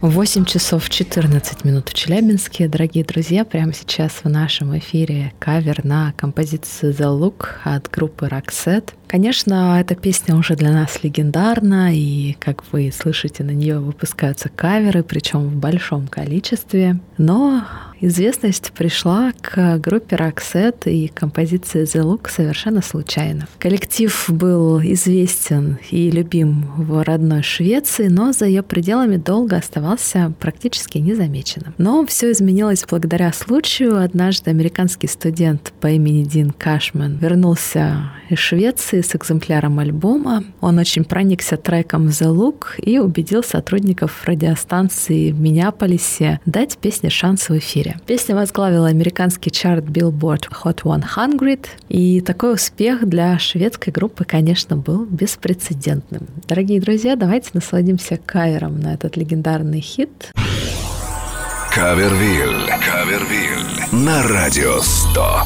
8 часов 14 минут в Челябинске. Дорогие друзья, прямо сейчас в нашем эфире кавер на композицию «The Look» от группы Roxette. Конечно, эта песня уже для нас легендарна, и, как вы слышите, на нее выпускаются каверы, причем в большом количестве. Но известность пришла к группе Roxette и композиции «The Look» совершенно случайно. Коллектив был известен и любим в родной Швеции, но за ее пределами долго оставался практически незамеченным. Но все изменилось благодаря случаю. Однажды американский студент по имени Дин Кашман вернулся из Швеции с экземпляром альбома. Он очень проникся треком «The Look» и убедил сотрудников радиостанции в Миннеаполисе дать песне шанс в эфире. Песня возглавила американский чарт Billboard Hot 100, и такой успех для шведской группы, конечно, был беспрецедентным. Дорогие друзья, давайте насладимся кавером на этот легендарный хит. Кавервиль на Радио 100.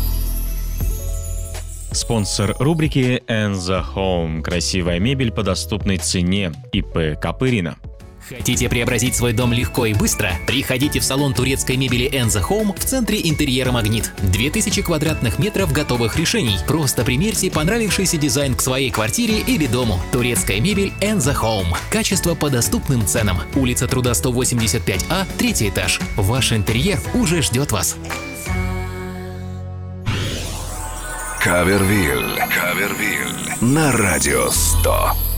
Спонсор рубрики «And the Home». Красивая мебель по доступной цене. ИП Копырина. Хотите преобразить свой дом легко и быстро? Приходите в салон турецкой мебели And the Home в центре интерьера «Магнит». 2000 квадратных метров готовых решений. Просто примерьте понравившийся дизайн к своей квартире или дому. Турецкая мебель And the Home. Качество по доступным ценам. Улица Труда 185А, 3-й этаж. Ваш интерьер уже ждет вас. Кавервиль на Радио 100.